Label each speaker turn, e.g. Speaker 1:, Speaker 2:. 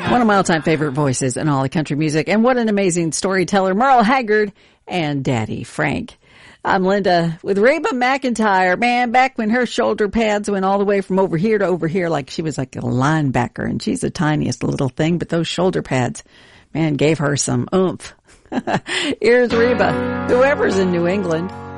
Speaker 1: One of my all-time favorite voices in all the country music. And what an amazing storyteller, Merle Haggard and Daddy Frank. I'm Linda with Reba McEntire. Man, back when her shoulder pads went all the way from over here to over here, like she was like a linebacker, and she's the tiniest little thing, but those shoulder pads, man, gave her some oomph. Here's Reba, whoever's in New England.